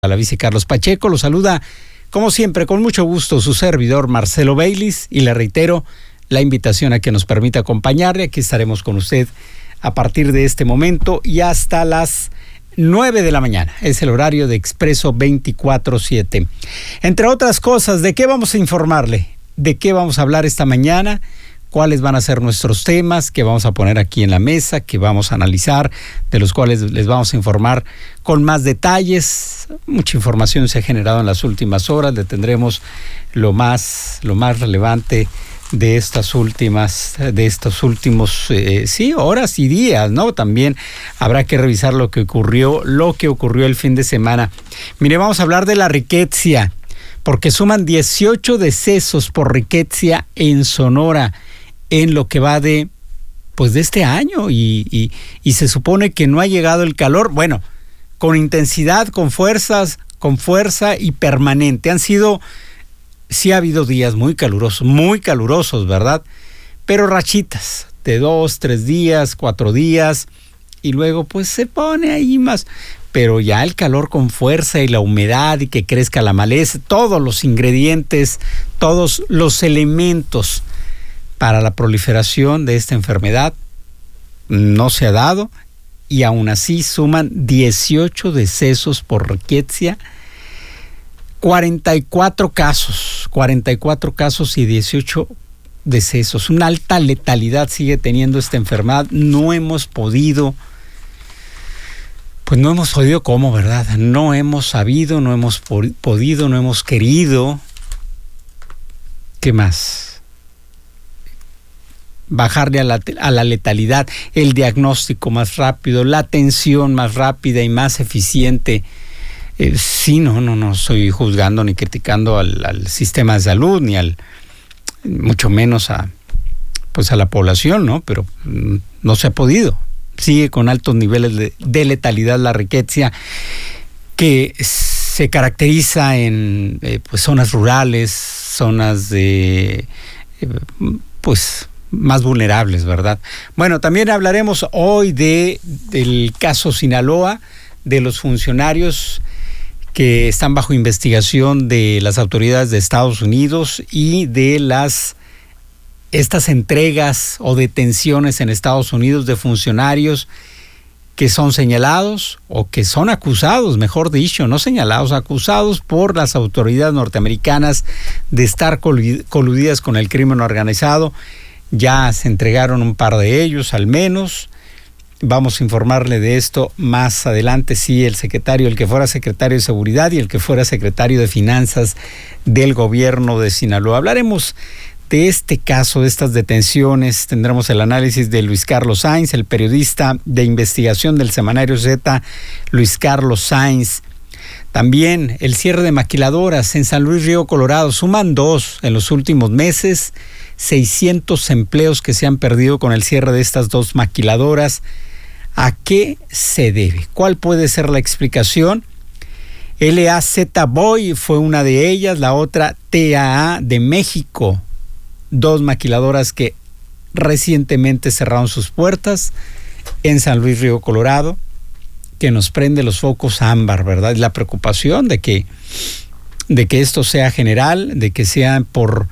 A la vice Carlos Pacheco, lo saluda como siempre con mucho gusto su servidor Marcelo Baylis y le reitero la invitación a que nos permita acompañarle. Aquí estaremos con usted a partir de este momento y hasta las 9 de la mañana. Es el horario de Expreso 24/7. Entre otras cosas, ¿de qué vamos a informarle? ¿De qué vamos a hablar esta mañana? ¿Cuáles van a ser nuestros temas que vamos a poner aquí en la mesa, que vamos a analizar, de los cuales les vamos a informar con más detalles? Mucha información se ha generado en las últimas horas. Le tendremos lo más relevante de estos últimos horas y días, ¿no? También habrá que revisar lo que ocurrió el fin de semana. Mire, vamos a hablar de la rickettsia, porque suman 18 decesos por rickettsia en Sonora en lo que va de este año y se supone que no ha llegado el calor, bueno, con intensidad, con fuerza y permanente. Sí ha habido días muy calurosos, ¿verdad? Pero rachitas de 2, 3 días, 4 días y luego pues se pone ahí más. Pero ya el calor con fuerza y la humedad y que crezca la maleza, todos los ingredientes, todos los elementos para la proliferación de esta enfermedad no se ha dado y aún así suman 18 decesos por rickettsia, 44 casos y 18 decesos. Una alta letalidad sigue teniendo esta enfermedad. No hemos podido cómo, ¿verdad? No hemos sabido, no hemos podido, no hemos querido. ¿Qué más? Bajarle a la letalidad, el diagnóstico más rápido, la atención más rápida y más eficiente. No estoy juzgando ni criticando al sistema de salud, ni mucho menos a la población, ¿no? Pero no se ha podido. Sigue con altos niveles de letalidad la rickettsia, que se caracteriza en zonas rurales, zonas de más vulnerables, ¿verdad? Bueno, también hablaremos hoy del caso Sinaloa, de los funcionarios que están bajo investigación de las autoridades de Estados Unidos y de estas entregas o detenciones en Estados Unidos de funcionarios que son señalados o que son acusados, mejor dicho, no señalados, acusados por las autoridades norteamericanas de estar coludidas con el crimen organizado. Ya se entregaron un par de ellos, al menos. Vamos a informarle de esto más adelante. Sí, el que fuera secretario de Seguridad y el que fuera secretario de Finanzas del gobierno de Sinaloa. Hablaremos de este caso, de estas detenciones. Tendremos el análisis de Luis Carlos Sainz, el periodista de investigación del semanario Z, Luis Carlos Sainz. También el cierre de maquiladoras en San Luis Río Colorado. Suman 2 en los últimos meses. 600 empleos que se han perdido con el cierre de estas 2 maquiladoras. ¿A qué se debe? ¿Cuál puede ser la explicación? LAZ Boy fue una de ellas, la otra TAA de México. 2 maquiladoras que recientemente cerraron sus puertas en San Luis Río Colorado, que nos prende los focos ámbar, ¿verdad? La preocupación de que esto sea general, de que sean por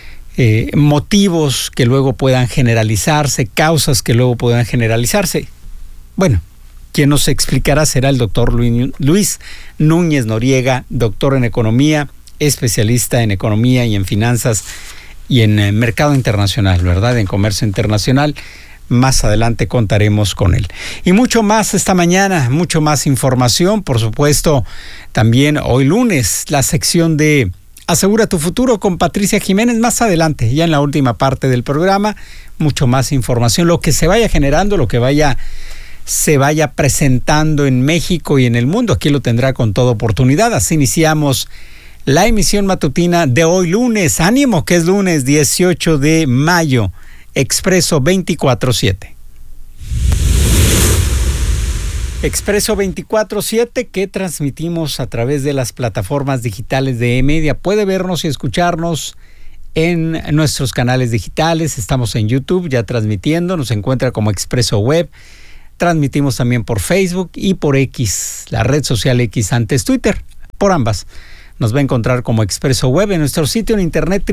motivos que luego puedan generalizarse, causas que luego puedan generalizarse. Bueno, quien nos explicará será el doctor Luis Núñez Noriega, doctor en economía, especialista en economía y en finanzas y en mercado internacional, ¿verdad? En comercio internacional. Más adelante contaremos con él. Y mucho más esta mañana, mucho más información, por supuesto. También hoy lunes, la sección de Asegura tu futuro con Patricia Jiménez. Más adelante, ya en la última parte del programa, mucho más información. Lo que se vaya generando, se vaya presentando en México y en el mundo, aquí lo tendrá con toda oportunidad. Así iniciamos la emisión matutina de hoy lunes. Ánimo, que es lunes 18 de mayo. Expreso 24/7. Expreso 24/7 que transmitimos a través de las plataformas digitales de E-Media. Puede vernos y escucharnos en nuestros canales digitales. Estamos en YouTube ya transmitiendo. Nos encuentra como Expreso Web. Transmitimos también por Facebook y por X, la red social X, antes Twitter. por ambas nos va a encontrar como Expreso Web en nuestro sitio en internet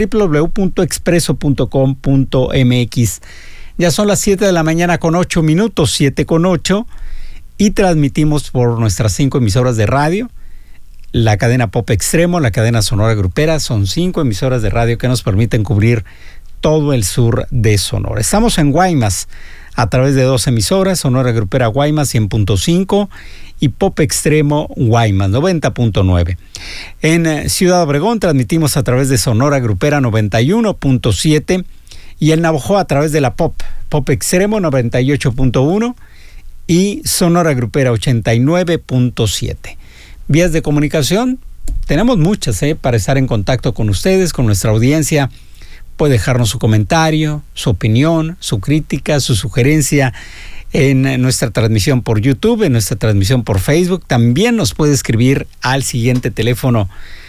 www.expreso.com.mx. Ya son las 7 de la mañana con 8 minutos, 7 con 8, y transmitimos por nuestras 5 emisoras de radio, la cadena Pop Extremo, la cadena Sonora Grupera. Son 5 emisoras de radio que nos permiten cubrir todo el sur de Sonora. Estamos en Guaymas a través de 2 emisoras, Sonora Grupera Guaymas 100.5 y Pop Extremo Guaymas 90.9. En Ciudad Obregón transmitimos a través de Sonora Grupera 91.7 y en Navojoa a través de la Pop Extremo 98.1 y Sonora Grupera 89.7. Vías de comunicación, tenemos muchas para estar en contacto con ustedes, con nuestra audiencia. Puede dejarnos su comentario, su opinión, su crítica, su sugerencia en nuestra transmisión por YouTube, en nuestra transmisión por Facebook. También nos puede escribir al siguiente teléfono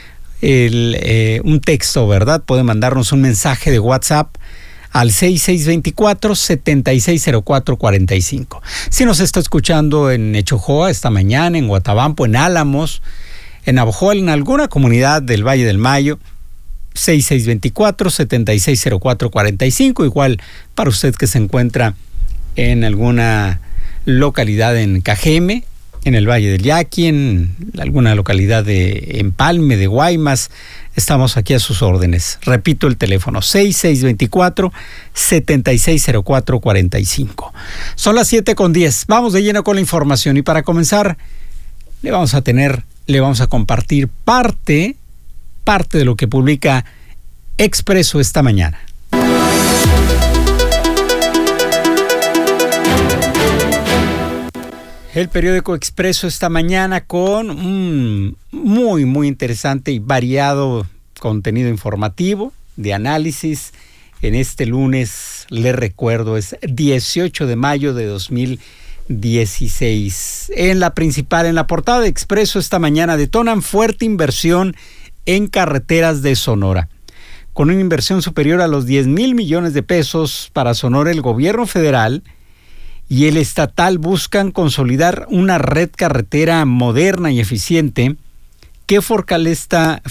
un texto, ¿verdad? Puede mandarnos un mensaje de WhatsApp al 6624-760445. Si nos está escuchando en Echojoa esta mañana, en Guatabampo, en Álamos, en Navojoa, en alguna comunidad del Valle del Mayo, 6624-760445. Igual para usted que se encuentra en alguna localidad en Cajeme, en el Valle del Yaqui, en alguna localidad de Empalme, de Guaymas, estamos aquí a sus órdenes. Repito el teléfono, 6624-760445. Son las 7:10. Vamos de lleno con la información y para comenzar le vamos a compartir parte de lo que publica Expreso esta mañana. El periódico Expreso esta mañana con un muy interesante y variado contenido informativo de análisis en este lunes, les recuerdo, es 18 de mayo de 2016. En la portada de Expreso esta mañana, detonan fuerte inversión en carreteras de Sonora. Con una inversión superior a los 10,000 millones de pesos para Sonora, el gobierno federal y el estatal buscan consolidar una red carretera moderna y eficiente que fortalezca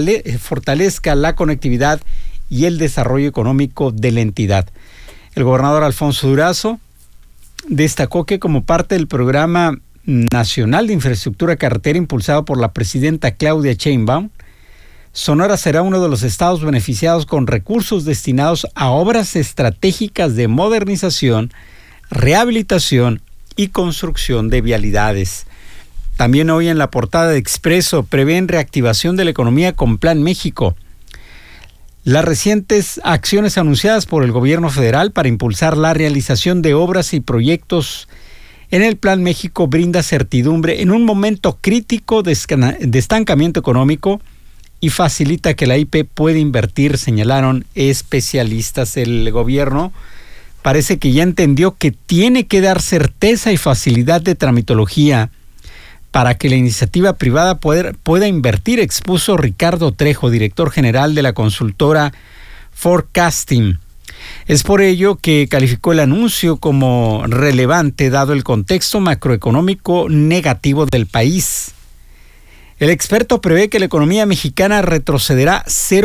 la conectividad y el desarrollo económico de la entidad. El gobernador Alfonso Durazo destacó que como parte del Programa Nacional de Infraestructura Carretera impulsado por la presidenta Claudia Sheinbaum, Sonora será uno de los estados beneficiados con recursos destinados a obras estratégicas de modernización, rehabilitación y construcción de vialidades. También hoy en la portada de Expreso prevén reactivación de la economía con Plan México. Las recientes acciones anunciadas por el gobierno federal para impulsar la realización de obras y proyectos en el Plan México brinda certidumbre en un momento crítico de estancamiento económico y facilita que la IP pueda invertir, señalaron especialistas. El gobierno parece que ya entendió que tiene que dar certeza y facilidad de tramitología para que la iniciativa privada pueda invertir, expuso Ricardo Trejo, director general de la consultora Forecasting. Es por ello que calificó el anuncio como relevante dado el contexto macroeconómico negativo del país. El experto prevé que la economía mexicana retrocederá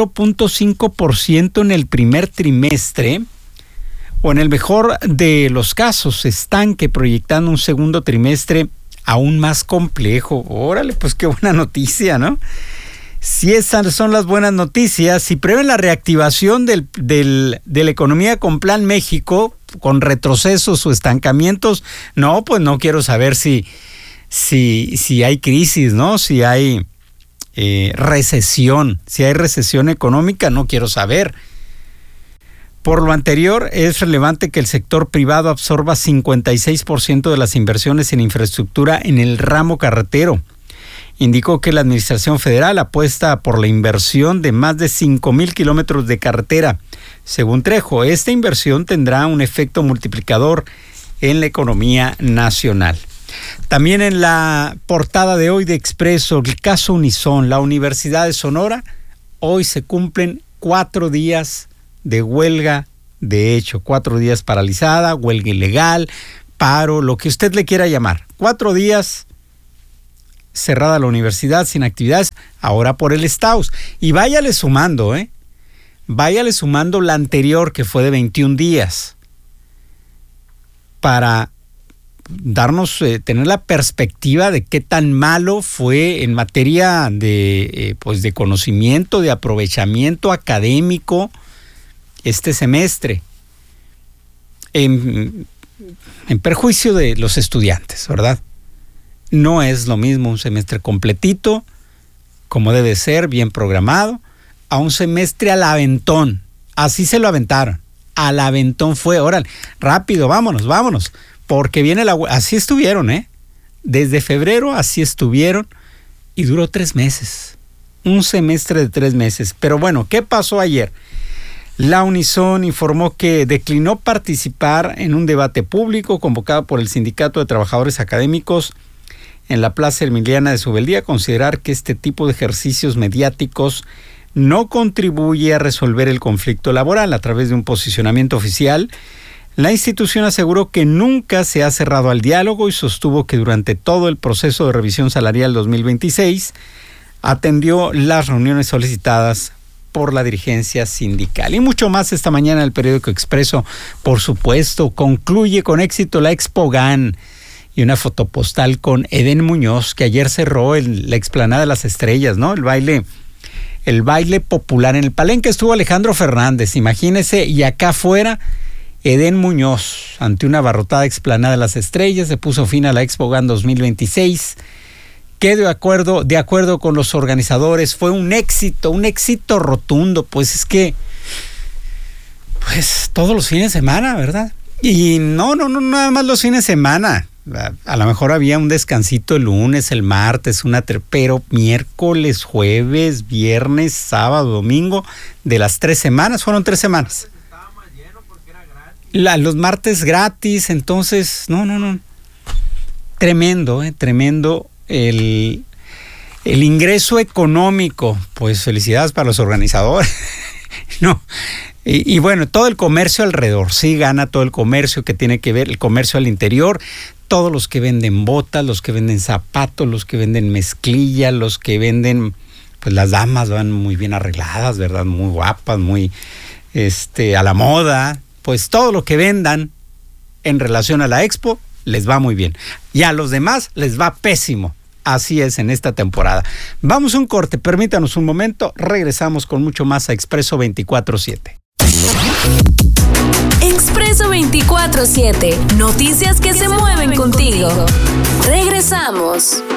0.5% en el primer trimestre, o en el mejor de los casos, se estanque, proyectando un segundo trimestre aún más complejo. Órale, pues qué buena noticia, ¿no? Si esas son las buenas noticias, si prevén la reactivación de la economía con Plan México, con retrocesos o estancamientos, no, pues no quiero saber si hay crisis, ¿no? Si hay recesión, si hay recesión económica, no quiero saber. Por lo anterior, es relevante que el sector privado absorba 56% de las inversiones en infraestructura en el ramo carretero. Indicó que la Administración Federal apuesta por la inversión de más de 5,000 kilómetros de carretera. Según Trejo, esta inversión tendrá un efecto multiplicador en la economía nacional. También en la portada de hoy de Expreso, el caso Unison, la Universidad de Sonora, hoy se cumplen 4 días de huelga, de hecho, 4 días paralizada, huelga ilegal, paro, lo que usted le quiera llamar. 4 días cerrada la universidad, sin actividades, ahora por el STAUS. Y váyale sumando, váyale sumando la anterior, que fue de 21 días, para darnos, tener la perspectiva de qué tan malo fue en materia de conocimiento, de aprovechamiento académico este semestre, en perjuicio de los estudiantes, ¿verdad? No es lo mismo un semestre completito, como debe ser, bien programado, a un semestre al aventón. Así se lo aventaron. Al aventón fue, órale, rápido, vámonos, porque viene así estuvieron, desde febrero así estuvieron, y duró 3 meses. Un semestre de 3 meses. Pero bueno, ¿qué pasó ayer? La Unison informó que declinó participar en un debate público convocado por el Sindicato de Trabajadores Académicos en la Plaza Emiliana de Subeldía, considerar que este tipo de ejercicios mediáticos no contribuye a resolver el conflicto laboral. A través de un posicionamiento oficial, la institución aseguró que nunca se ha cerrado al diálogo y sostuvo que durante todo el proceso de revisión salarial 2026 atendió las reuniones solicitadas por la dirigencia sindical. Y mucho más esta mañana el periódico Expreso, por supuesto. Concluye con éxito la Expo GAN y una fotopostal con Edén Muñoz, que ayer cerró la explanada de las estrellas, ¿no? El baile popular. En el palenque estuvo Alejandro Fernández, imagínese, y acá afuera Edén Muñoz, ante una abarrotada explanada de las estrellas, se puso fin a la Expo GAN 2026, que de acuerdo con los organizadores fue un éxito rotundo. Pues es que, todos los fines de semana, ¿verdad? Y no, nada más los fines de semana. A lo mejor había un descansito el lunes, el martes, pero miércoles, jueves, viernes, sábado, domingo, de las 3 semanas, fueron 3 semanas. Estaba más lleno porque era gratis. Los martes gratis, entonces, no. Tremendo el ingreso económico. Pues felicidades para los organizadores. No. Y bueno, todo el comercio alrededor, sí gana todo el comercio que tiene que ver, el comercio al interior, todos los que venden botas, los que venden zapatos, los que venden mezclilla, los que venden, pues las damas van muy bien arregladas, ¿verdad? Muy guapas, muy a la moda, pues todo lo que vendan en relación a la Expo les va muy bien. Y a los demás les va pésimo. Así es en esta temporada. Vamos a un corte, permítanos un momento, regresamos con mucho más a Expreso 24/7. Expreso 24/7. Noticias que se mueven contigo. Regresamos.